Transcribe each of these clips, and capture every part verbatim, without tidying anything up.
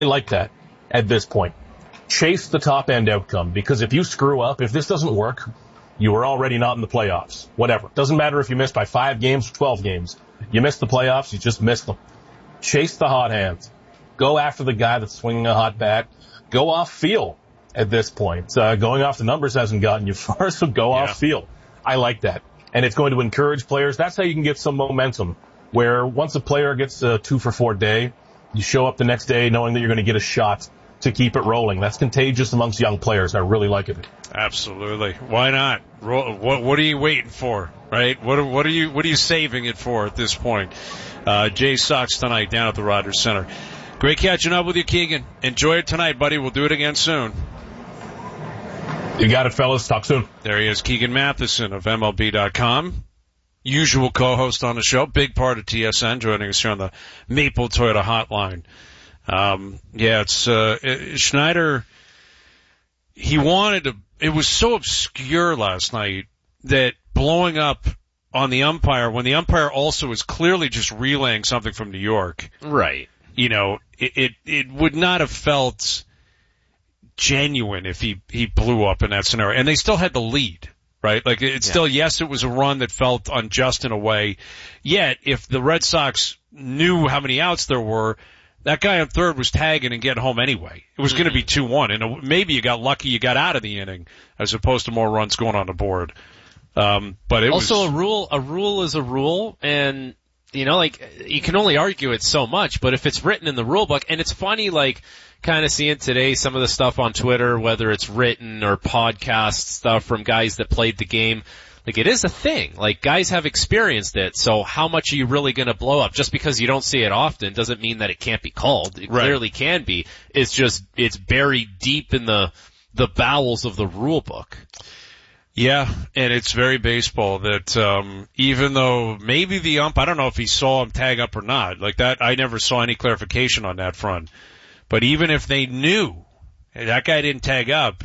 like that at this point. Chase the top-end outcome, because if you screw up, if this doesn't work, you are already not in the playoffs. Whatever. Doesn't matter if you missed by five games or twelve games. You missed the playoffs, you just missed them. Chase the hot hands. Go after the guy that's swinging a hot bat. Go off field at this point. Uh, going off the numbers hasn't gotten you far, so go yeah. off field. I like that. And it's going to encourage players. That's how you can get some momentum, where once a player gets a two for four day, you show up the next day knowing that you're going to get a shot to keep it rolling. That's contagious amongst young players. I really like it. Absolutely. Why not? What, what are you waiting for, right? What, what are you, what are you saving it for at this point? Uh, Jay Sox tonight down at the Rogers Center. Great catching up with you, Keegan. Enjoy it tonight, buddy. We'll do it again soon. You got it, fellas. Talk soon. There he is, Keegan Matheson of M L B dot com. Usual co-host on the show. Big part of T S N, joining us here on the Maple Toyota Hotline. Um, yeah, it's, uh, it, Schneider, he wanted to, it was so obscure last night that blowing up on the umpire, when the umpire also is clearly just relaying something from New York. Right. You know, it, it, it would not have felt genuine if he, he blew up in that scenario. And they still had the lead, right? Like, it's yeah. still, yes, it was a run that felt unjust in a way. Yet, if the Red Sox knew how many outs there were, that guy on third was tagging and getting home anyway. It was mm-hmm. going to be two one, and maybe you got lucky you got out of the inning as opposed to more runs going on the board. Um, but it also was... a rule, a rule is a rule, and, you know, like, you can only argue it so much, but if it's written in the rule book, and it's funny, like, kind of seeing today some of the stuff on Twitter, whether it's written or podcast stuff from guys that played the game, like, it is a thing. Like, guys have experienced it, so how much are you really going to blow up? Just because you don't see it often doesn't mean that it can't be called. It right. clearly can be. It's just, it's buried deep in the, the bowels of the rule book. Yeah, and it's very baseball that, um, even though maybe the ump, I don't know if he saw him tag up or not, like that, I never saw any clarification on that front. But even if they knew that guy didn't tag up,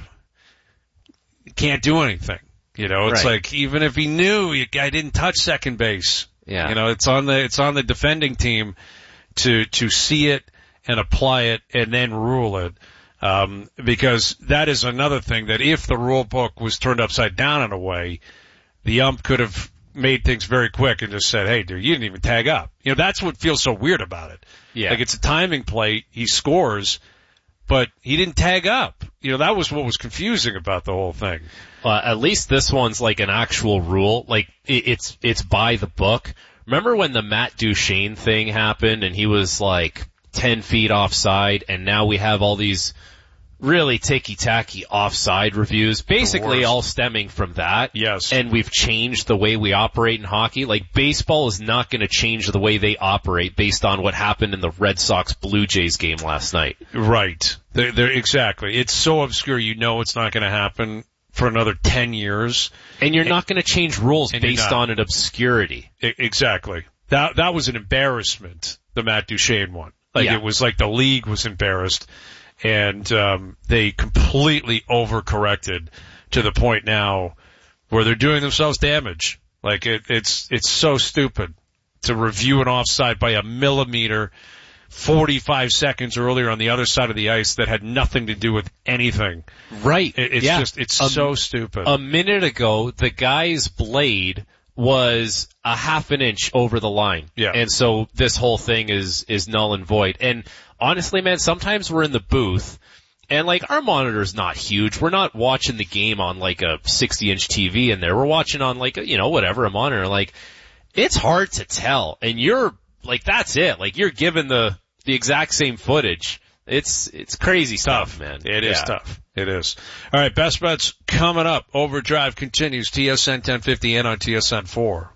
can't do anything. You know, it's right. like, even if he knew the guy didn't touch second base, yeah. you know, it's on the, it's on the defending team to, to see it and apply it and then rule it. Um, because that is another thing that if the rule book was turned upside down in a way, the ump could have made things very quick and just said, hey, dude, you didn't even tag up. You know, that's what feels so weird about it. Yeah. Like, it's a timing play. He scores, but he didn't tag up. You know, that was what was confusing about the whole thing. Uh, at least this one's like an actual rule. Like, it, it's, it's by the book. Remember when the Matt Duchene thing happened and he was like ten feet offside, and now we have all these really ticky-tacky offside reviews, basically all stemming from that. Yes. And we've changed the way we operate in hockey. Like, baseball is not going to change the way they operate based on what happened in the Red Sox Blue Jays game last night. Right. They're, they're, exactly. It's so obscure, you know it's not going to happen for another ten years. And you're and, not going to change rules based on an obscurity. I, exactly. That, that was an embarrassment, the Matt Duchene one. Like, yeah. it was like the league was embarrassed. And um they completely overcorrected to the point now where they're doing themselves damage. Like, it, it's it's so stupid to review an offside by a millimeter forty-five seconds earlier on the other side of the ice that had nothing to do with anything. Right. It, it's yeah. just, it's a, so stupid. A minute ago, the guy's blade was a half an inch over the line. Yeah. And so this whole thing is, is null and void. And honestly, man, sometimes we're in the booth and like our monitor's not huge. We're not watching the game on like a sixty inch T V in there. We're watching on like a, you know, whatever, a monitor. Like, it's hard to tell. And you're like, that's it. Like, you're given the, the exact same footage. It's, it's crazy stuff, tough. man. It is yeah. tough. It is. All right, best bets coming up. Overdrive continues. T S N ten fifty and on T S N four.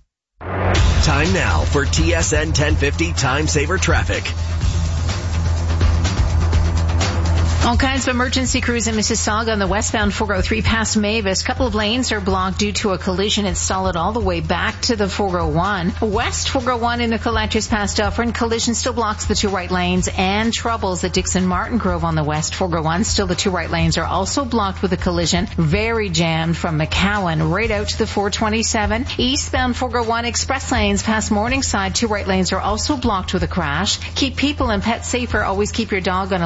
Time now for T S N ten fifty Time Saver Traffic. All kinds of emergency crews in Mississauga on the westbound four oh three past Mavis. A couple of lanes are blocked due to a collision. It's solid all the way back to the four oh one. West four oh one in the collectors past Dufferin. Collision still blocks the two right lanes, and troubles at Dixon Martin Grove on the west four oh one. Still the two right lanes are also blocked with a collision. Very jammed from McCowan right out to the four twenty-seven. Eastbound four oh one express lanes past Morningside. Two right lanes are also blocked with a crash. Keep people and pets safer. Always keep your dog on a